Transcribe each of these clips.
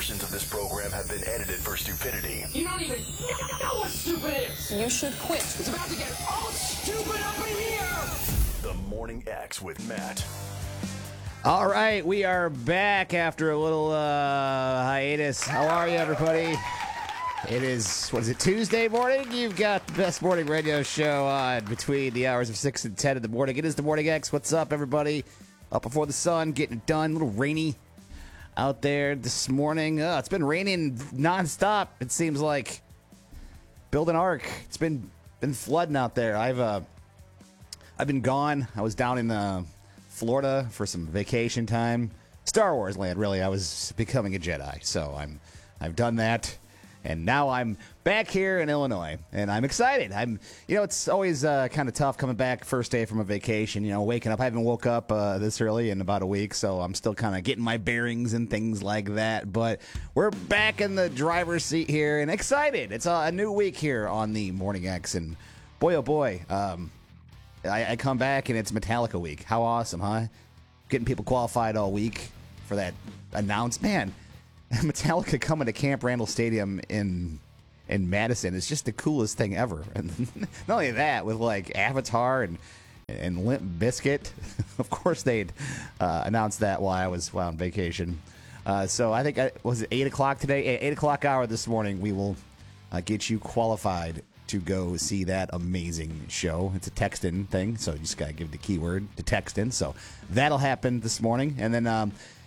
portions of this program have been edited for stupidity. You don't even know what stupid is. You should quit. It's about to get all stupid up in here. The Morning X with Matt. All right, we are back after a little hiatus. How are you, everybody? It is, Tuesday morning? You've got the best morning radio show on between the hours of 6 and 10 in the morning. It is the Morning X. What's up, everybody? Up before the sun, getting it done. A little rainy out there this morning. It's been raining nonstop, it seems like. Build an ark. It's been flooding out there. I've been gone. I was down in Florida for some vacation time. Star Wars land, really. I was becoming a Jedi, so I've done that. And now I'm back here in Illinois, and I'm excited. It's always kind of tough coming back first day from a vacation, waking up. I haven't woke up this early in about a week, so I'm still kind of getting my bearings and things like that. But we're back in the driver's seat here and excited. It's a new week here on the Morning X, and boy, oh boy, I come back and it's Metallica week. How awesome, huh? Getting people qualified all week for that announcement. Man, Metallica coming to Camp Randall Stadium in Madison is just the coolest thing ever. And not only that, with like Avatar and Limp Bizkit. Of course, they'd announced that while I was on vacation. So I think, was it 8 o'clock today? 8 o'clock hour this morning, we will get you qualified to go see that amazing show. It's a text-in thing, so you just got to give the keyword to text in. So that'll happen this morning. And then,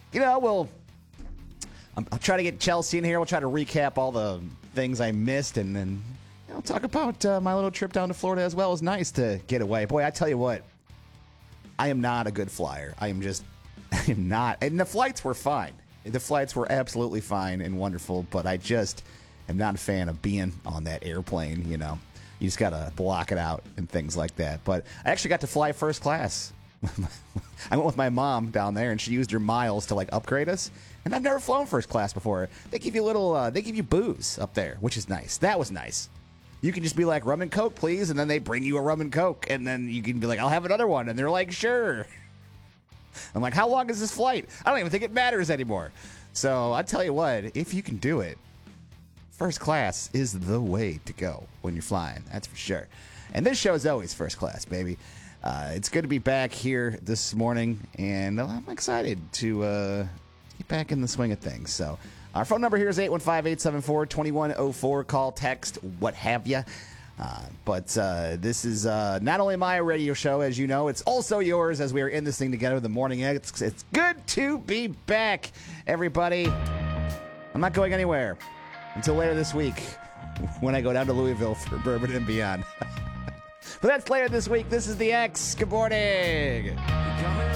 I'll try to get Chelsea in here. We'll try to recap all the things I missed, and then talk about my little trip down to Florida as well. It was nice to get away. Boy, I tell you what, I am not a good flyer. I am not. And the flights were fine. The flights were absolutely fine and wonderful, but I just am not a fan of being on that airplane. You just got to block it out and things like that. But I actually got to fly first class. I went with my mom down there, and she used her miles to upgrade us. And I've never flown first class before. They give you they give you booze up there, which is nice. That was nice. You can just be like, rum and Coke, please, and then they bring you a rum and Coke, and then you can be like, I'll have another one, and they're like, sure. I'm like, how long is this flight? I don't even think it matters anymore. So I tell you what, if you can do it, first class is the way to go when you're flying. That's for sure. And this show is always first class, baby. It's good to be back here this morning, and I'm excited to get back in the swing of things. So our phone number here is 815-874-2104. Call, text, what have you. But this is not only my radio show, as you know, it's also yours as we are in this thing together, the Morning X. It's good to be back, everybody. I'm not going anywhere until later this week when I go down to Louisville for Bourbon and Beyond. But that's later this week. This is the X. Good morning.